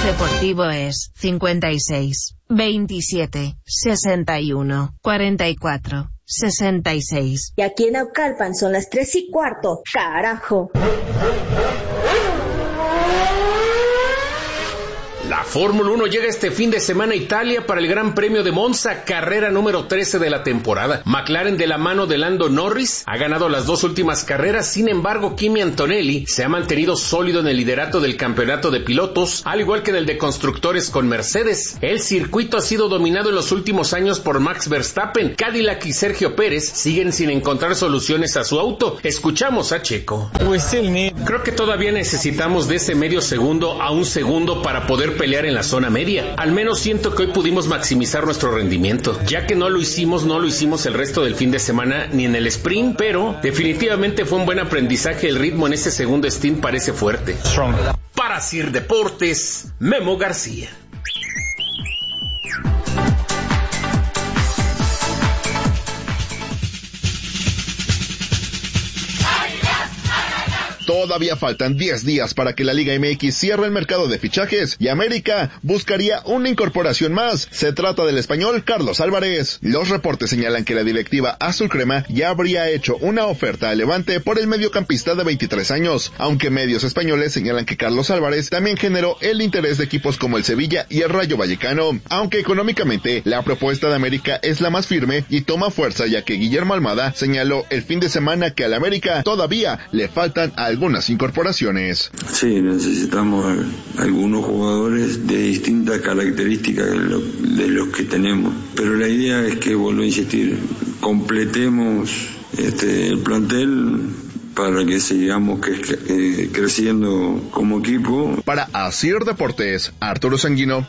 deportivo es 56 27 61 44 66. Y aquí en Naucalpan son las 3:15, carajo. La Fórmula 1 llega este fin de semana a Italia para el Gran Premio de Monza, carrera número 13 de la temporada. McLaren, de la mano de Lando Norris, ha ganado las 2 últimas carreras. Sin embargo, Kimi Antonelli se ha mantenido sólido en el liderato del campeonato de pilotos, al igual que en el de constructores con Mercedes. El circuito ha sido dominado en los últimos años por Max Verstappen. Cadillac y Sergio Pérez siguen sin encontrar soluciones a su auto. Escuchamos a Checo. Creo que todavía necesitamos de ese medio segundo a un segundo para poder pelear en la zona media. Al menos siento que hoy pudimos maximizar nuestro rendimiento, ya que no lo hicimos el resto del fin de semana ni en el sprint, pero definitivamente fue un buen aprendizaje. El ritmo en ese segundo stint parece fuerte. Para Sir Deportes, Memo García. Todavía faltan 10 días para que la Liga MX cierre el mercado de fichajes y América buscaría una incorporación más. Se trata del español Carlos Álvarez. Los reportes señalan que la directiva azul crema ya habría hecho una oferta a Levante por el mediocampista de 23 años, aunque medios españoles señalan que Carlos Álvarez también generó el interés de equipos como el Sevilla y el Rayo Vallecano, aunque económicamente la propuesta de América es la más firme y toma fuerza, ya que Guillermo Almada señaló el fin de semana que al América todavía le faltan algunas incorporaciones. Sí, necesitamos algunos jugadores de distintas características de los que tenemos, pero la idea es que, vuelvo a insistir, completemos el plantel para que sigamos creciendo como equipo. Para Asir Deportes, Arturo Sanguino.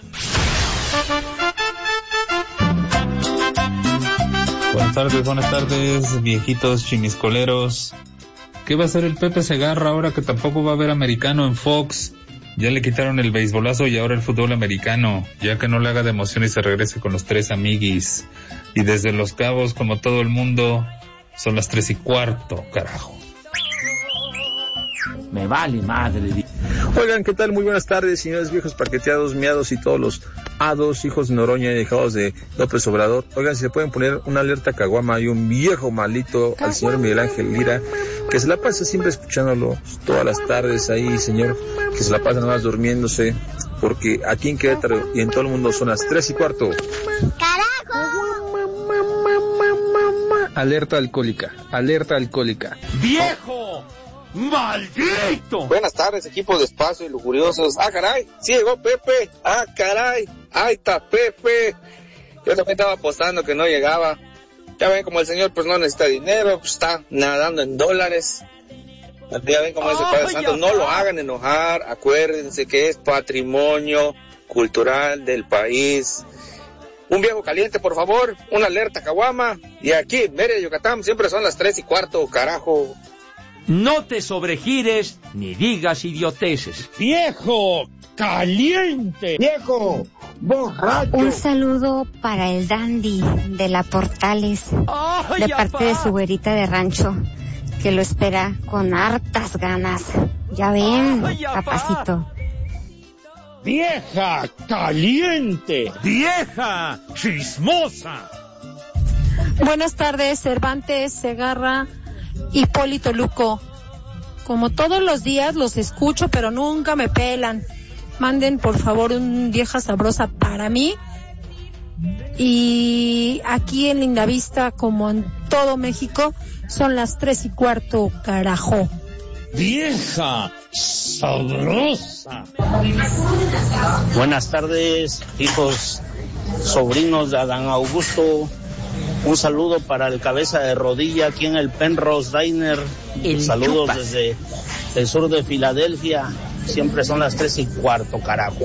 Buenas tardes, viejitos chimiscoleros. ¿Qué va a hacer el Pepe Segarra ahora que tampoco va a haber americano en Fox? Ya le quitaron el beisbolazo y ahora el fútbol americano, ya que no le haga de emoción y se regrese con los 3 amiguis. Y desde Los Cabos, como todo el mundo, son las 3:15, carajo. Me vale madre. Oigan, ¿qué tal? Muy buenas tardes, señores viejos parqueteados, miados y todos los hados, hijos de Noroña y hijados de López Obrador. Oigan, si se pueden poner una alerta caguama y un viejo malito al señor Miguel Ángel Lira, que se la pasa siempre escuchándolo todas las tardes ahí, señor, que se la pasa nada más durmiéndose, porque aquí en Querétaro y en todo el mundo son las 3:15. ¡Carajo! Alerta alcohólica, alerta alcohólica. ¡Viejo! ¡Maldito! Buenas tardes, equipo de Espacio y Lujuriosos. ¡Ah, caray! ¡Sí llegó Pepe! ¡Ah, caray! ¡Ahí está Pepe! Yo también estaba apostando que no llegaba. Ya ven como el señor pues no necesita dinero, pues está nadando en dólares. Ya ven como ese Padre Santo, no lo hagan enojar, acuérdense que es patrimonio cultural del país. Un viejo caliente, por favor, una alerta caguama. Y aquí en Mérida, Yucatán, siempre son las 3:15, carajo. No te sobregires ni digas idioteces. ¡Viejo caliente! ¡Viejo borracho! Un saludo para el dandy de la Portales, de parte de su güerita de rancho, que lo espera con hartas ganas. Ya ven, papacito. ¡Vieja caliente! ¡Vieja chismosa! Buenas tardes, Cervantes, Segarra, Hipólito Luco. Como todos los días los escucho, pero nunca me pelan. Manden por favor un vieja sabrosa para mí. Y aquí en Lindavista, como en todo México, son las 3:15, carajo. Vieja sabrosa. Buenas tardes, hijos, sobrinos de Adán Augusto. Un saludo para el cabeza de rodilla aquí en el Penrose Diner. Saludos chupas desde el sur de Filadelfia. Siempre son las 3:15, carajo.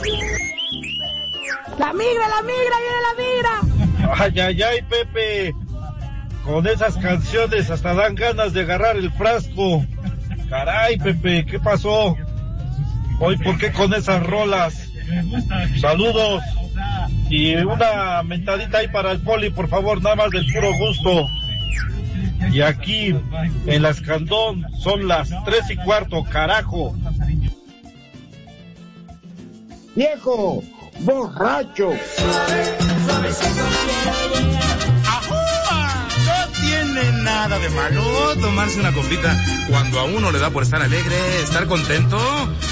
¡La migra, viene la migra! Ay, ay, ay, Pepe. Con esas canciones hasta dan ganas de agarrar el frasco. Caray, Pepe, ¿qué pasó? Hoy, ¿por qué con esas rolas? Saludos. Y una mentadita ahí para el Poli, por favor, nada más del puro gusto. Y aquí, en la Escandón, son las 3:15, carajo. viejo borracho. No tiene nada de malo tomarse una copita cuando a uno le da por estar alegre, estar contento.